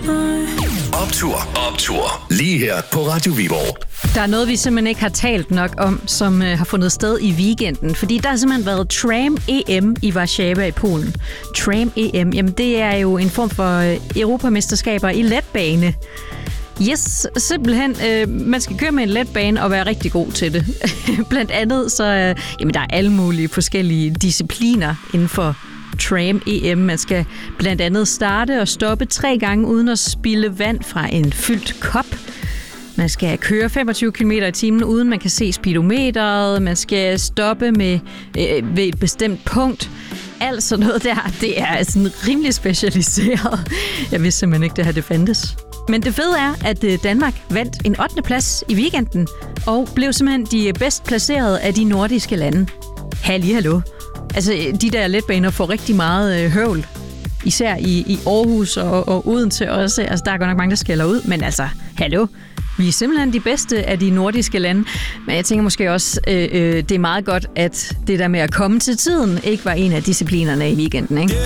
Optur. Lige her på Radio Viborg. Der er noget, vi simpelthen ikke har talt nok om, som har fundet sted i weekenden. Fordi der har simpelthen været Tram-EM i Warszawa i Polen. Tram-EM, jamen det er jo en form for europamesterskaber i letbane. Yes, simpelthen. Man skal køre med en letbane og være rigtig god til det. Blandt andet så jamen der er alle mulige forskellige discipliner inden for Tram-EM. Man skal blandt andet starte og stoppe 3 gange uden at spilde vand fra en fyldt kop. Man skal køre 25 km i timen, uden man kan se speedometeret. Man skal stoppe ved et bestemt punkt. Alt sådan noget der, det er sådan rimelig specialiseret. Jeg vidste simpelthen ikke, det her det fandtes. Men det fede er, at Danmark vandt en 8. plads i weekenden, og blev simpelthen de bedst placerede af de nordiske lande. Hallo. Altså, de der letbaner får rigtig meget høvl. Især i Aarhus og Odense også. Altså, der er godt nok mange, der skælder ud. Men altså, hallo. Vi er simpelthen de bedste af de nordiske lande. Men jeg tænker måske også, det er meget godt, at det der med at komme til tiden ikke var en af disciplinerne i weekenden, ikke?